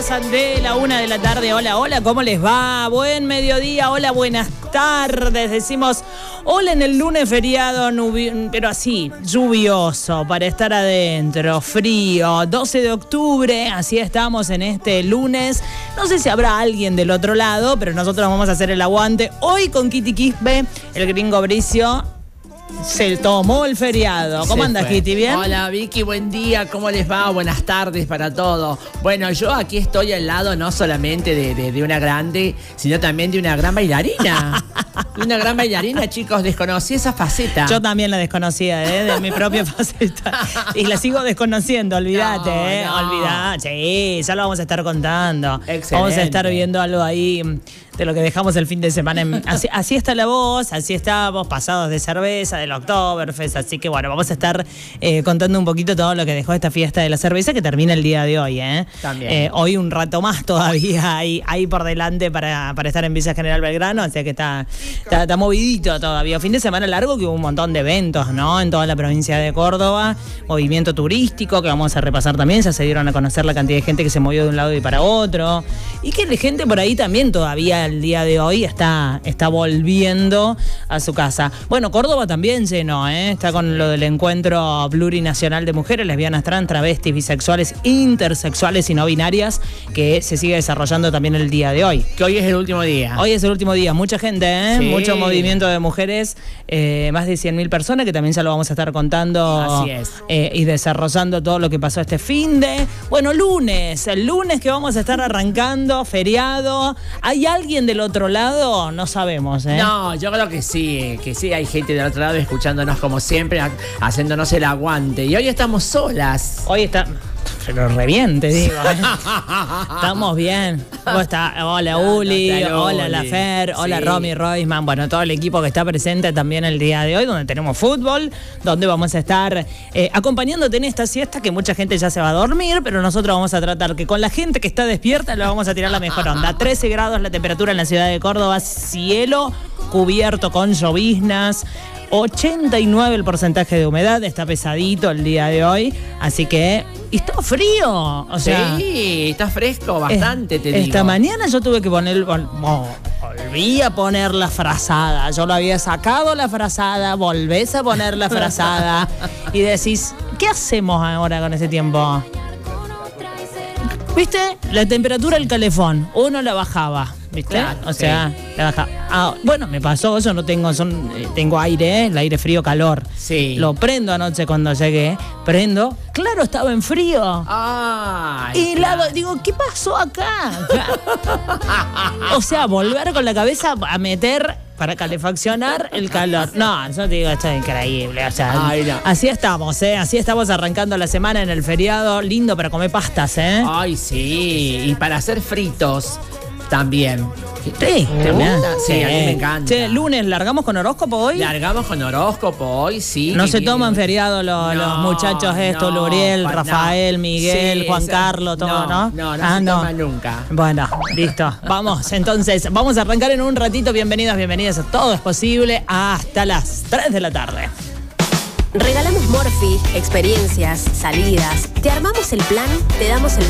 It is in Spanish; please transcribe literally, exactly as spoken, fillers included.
De la una de la tarde, hola, hola, ¿cómo les va? Buen mediodía, hola, buenas tardes. Decimos hola en el lunes feriado, nubi- pero así, lluvioso, para estar adentro, frío, doce de octubre, así estamos en este lunes. No sé si habrá alguien del otro lado, pero nosotros vamos a hacer el aguante. Hoy con Kitty Quispe, el gringo Bricio se tomó el feriado. ¿Cómo andas, Kitty? ¿Bien? Hola, Vicky, buen día. ¿Cómo les va? Buenas tardes para todos. Bueno, yo aquí estoy al lado no solamente de, de, de una grande, sino también de una gran bailarina. De una gran bailarina, chicos. Desconocí esa faceta. Yo también la desconocía, ¿eh? De mi propia faceta. Y la sigo desconociendo, olvídate, No, ¿eh? no. Olvídate. Sí, ya lo vamos a estar contando. Excelente. Vamos a estar viendo algo ahí de lo que dejamos el fin de semana. En- así, así está la voz, así estamos, pasados de cerveza, del Oktoberfest. Así que bueno, vamos a estar eh, contando un poquito todo lo que dejó esta fiesta de la cerveza que termina el día de hoy, ¿eh? También. Eh, hoy un rato más todavía hay, hay por delante para, para estar en Villa General Belgrano, así que está, está, está movidito todavía. Fin de semana largo que hubo un montón de eventos, ¿no? En toda la provincia de Córdoba, movimiento turístico que vamos a repasar también, ya se dieron a conocer la cantidad de gente que se movió de un lado y para otro, y que la gente por ahí también todavía el día de hoy está, está volviendo a su casa. Bueno, Córdoba también llenó, ¿eh? Está con lo del encuentro plurinacional de mujeres, lesbianas, trans, travestis, bisexuales, intersexuales y no binarias, que se sigue desarrollando también el día de hoy. Que hoy es el último día. Hoy es el último día, mucha gente, ¿eh? Sí. Mucho movimiento de mujeres, eh, más de cien mil personas, que también ya lo vamos a estar contando. Así es. eh, y desarrollando todo lo que pasó este fin de. Bueno, lunes, el lunes que vamos a estar arrancando, feriado. ¿Hay alguien del otro lado? No sabemos, ¿eh? No, yo creo que sí, que sí hay gente del otro lado escuchándonos como siempre, ha- haciéndonos el aguante. Y hoy estamos solas. Hoy está. Pero re bien, te digo, ¿eh? Estamos bien. ¿Cómo está? Hola, Uli, no está hola, Uli. La Fer, hola, Sí. Romy Roisman. Bueno, todo el equipo que está presente también el día de hoy, donde tenemos fútbol, donde vamos a estar eh, acompañándote en esta siesta, que mucha gente ya se va a dormir, pero nosotros vamos a tratar que con la gente que está despierta le vamos a tirar la mejor onda. trece grados la temperatura en la ciudad de Córdoba, cielo cubierto con lloviznas. ochenta y nueve el porcentaje de humedad, está pesadito el día de hoy, así que y está frío, o sea, Sí, está fresco bastante, es- te digo. esta mañana yo tuve que poner, vol- oh, volví a poner la frazada, yo lo había sacado la frazada, volvés a poner la frazada y decís, ¿qué hacemos ahora con ese tiempo? ¿Viste? La temperatura del calefón, uno la bajaba, ¿viste? Claro, o sea, la bajaba. Ah, bueno, me pasó, yo no tengo, son, eh, tengo aire, ¿eh? El aire frío, calor. Sí. Lo prendo anoche cuando llegué, prendo, claro, estaba en frío. Ay, Y claro. la, digo, ¿qué pasó acá? O sea, volver con la cabeza a meter para calefaccionar el calor. No, yo te digo, esto es increíble. O sea, Ay, no. así estamos, ¿eh? Así estamos arrancando la semana en el feriado. Lindo para comer pastas, ¿eh? Ay, sí. Y para hacer fritos también. Sí, ¿Te gusta? Sí, a mí me encanta. Che, lunes, ¿largamos con horóscopo hoy? Largamos con horóscopo hoy, sí. No que se viene- toman feriado los, No, los muchachos estos, no, Luriel, pa- Rafael, no. Miguel, Sí, Juan esa- Carlos, todo, ¿no? No, no Ah, se toma nunca. Bueno, listo. Vamos, entonces, vamos a arrancar en un ratito. Bienvenidos, bienvenidas a Todo es Posible hasta las tres de la tarde. Regalamos Morphy, experiencias, salidas. Te armamos el plan, te damos el